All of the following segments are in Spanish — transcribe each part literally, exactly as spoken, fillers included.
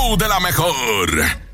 show de la mejor.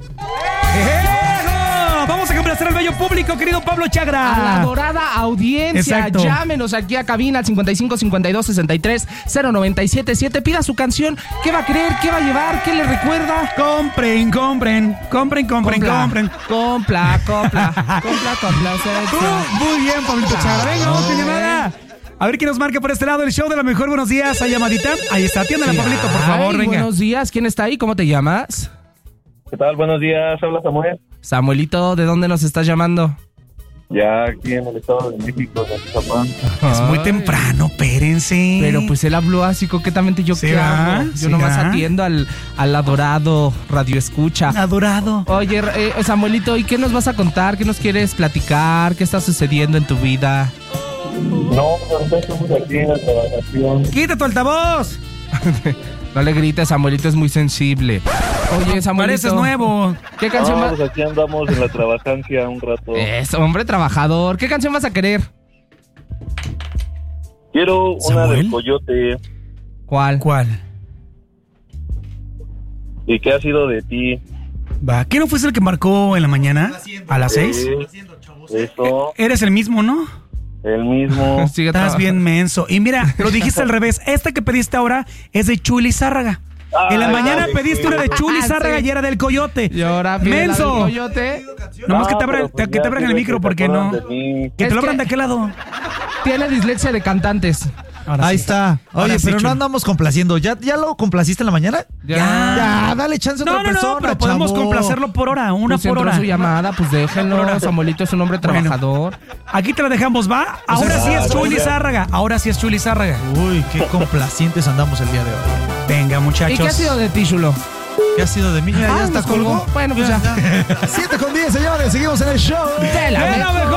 Vamos a complacer al bello público, querido Pablo Chagra. A la dorada audiencia. Exacto. Llámenos aquí a cabina al cincuenta y cinco cincuenta y dos sesenta y tres cero noventa y siete siete. Pida su canción. ¿Qué va a querer? ¿Qué va a llevar? ¿Qué le recuerda? Compren, compren, compren, compren, Compla, compren. Compla, compla, compla, compla. Uh, muy bien, Pablito Chagra. Venga, vamos con llamada. A ver quién nos marca por este lado. El show de la mejor. Buenos días. ¿Hay llamadita? Ahí está. Atiéndela, Sí, Pablito, por ay, favor. Venga. Buenos días. ¿Quién está ahí? ¿Cómo te llamas? ¿Qué tal? Buenos días, habla Samuel. Samuelito, ¿de dónde nos estás llamando? Ya aquí en el Estado de México, de Atizapán. Es muy temprano, espérense. Pero pues él habló así coquetamente. ¿Yo ¿Sí qué va? hago? Yo ¿Sí nomás va? atiendo al, al adorado Radio Escucha. Adorado. Oye, eh, Samuelito, ¿y qué nos vas a contar? ¿Qué nos quieres platicar? ¿Qué está sucediendo en tu vida? No, ahorita estamos aquí en la trabajación. Quita tu altavoz. No le grites, Samuelito es muy sensible. Oye, Samuelito. Pareces nuevo. ¿Qué canción No, vas? pues aquí andamos en la trabajancia un rato. Es hombre trabajador. ¿Qué canción vas a querer? Quiero una ¿Samuel? del Coyote. ¿Cuál? ¿Cuál? ¿Y qué ha sido de ti? Va. ¿Qué no fuiste el que marcó en la mañana? ¿A las seis? Sí, eso, Eres el mismo, ¿no? el mismo. Sigue Estás trabajando. bien menso. Y mira, lo dijiste al revés. Esta que pediste ahora es de Chuli Zárraga. En la Ay, mañana ay, pediste sí. una de Chuli Ah, Zárraga sí. y era del Coyote. Y ahora pide la del ¡Menso! Coyote. Nomás que No, te abran, pero pues que te ya abran el dile micro que te porque no. acuerdas de mí. Que Es te lo abran que- de aquel lado. Tiene dislexia de cantantes. Ahora Ahí sí. está. Ahora Oye, sí, pero Chuy. no andamos complaciendo. ¿Ya, ¿Ya lo complaciste en la mañana? Ya. Ya, dale chance a otra No, no, persona, no, pero podemos chavo. complacerlo por hora, una Pues por entró hora. su llamada, pues Por déjenlo. hora. Samuelito es un hombre Bueno. trabajador. Aquí te la dejamos, ¿va? Ahora sí es Chuli Zárraga. Ahora sí es Chuli Zárraga. Uy, qué complacientes andamos el día de hoy. Venga, muchachos. ¿Y qué ha sido de ti, Chulo? ¿Qué ha sido de mí? Ya, Ah, ya está nos colgó. colgó. Bueno, pues ya. Siete con diez, señores. Seguimos en el show. De la De la mejor. mejor.